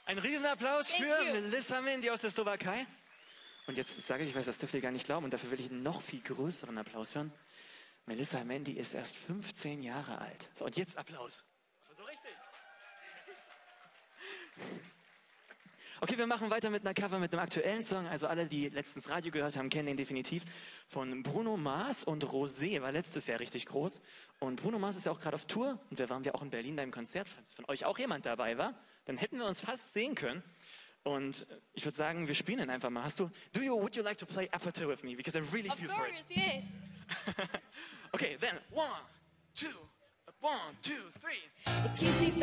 Ein Riesenapplaus für Melissa Mendy aus der Slowakei. Und jetzt sage ich weiß, das dürft ihr gar nicht glauben, und dafür will ich einen noch viel größeren Applaus hören. Melissa Mendy ist erst 15 Jahre alt. So, und jetzt Applaus. So richtig. Okay, wir machen weiter mit einer Cover, mit einem aktuellen Song. Also alle, die letztens Radio gehört haben, kennen den definitiv. Von Bruno Mars und Rosé, war letztes Jahr richtig groß. Und Bruno Mars ist ja auch gerade auf Tour. Und da waren wir auch in Berlin beim Konzert. Falls von euch auch jemand dabei war, dann hätten wir uns fast sehen können. Und ich würde sagen, wir spielen ihn einfach mal. Would you like to play Aperture with me? Because I really feel for it. Of course, yes. Okay, then 1, 2, 1, 2, 3. Kissy